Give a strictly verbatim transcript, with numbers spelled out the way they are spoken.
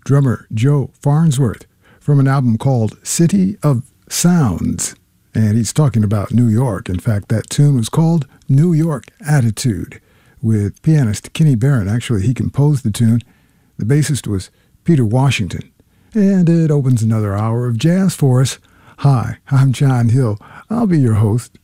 drummer Joe Farnsworth from an album called City of Sounds. And he's talking about New York. In fact, that tune was called New York Attitude with pianist Kenny Barron. Actually, he composed the tune. The bassist was Peter Washington. And it opens another hour of jazz for us. Hi, I'm John Hill. I'll be your host